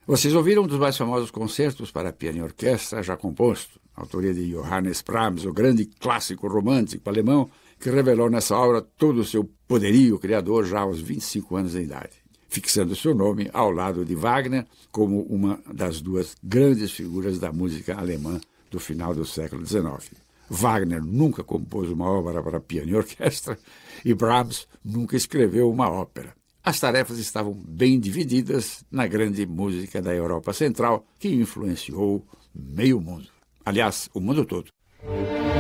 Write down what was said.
Vocês ouviram um dos mais famosos concertos para piano e orquestra já composto, autoria de Johannes Brahms, o grande clássico romântico alemão, que revelou nessa obra todo o seu poderio criador já aos 25 anos de idade, fixando seu nome ao lado de Wagner como uma das duas grandes figuras da música alemã do final do século XIX. Wagner nunca compôs uma obra para piano e orquestra e Brahms nunca escreveu uma ópera. As tarefas estavam bem divididas na grande música da Europa Central, que influenciou meio mundo. Aliás, o mundo todo.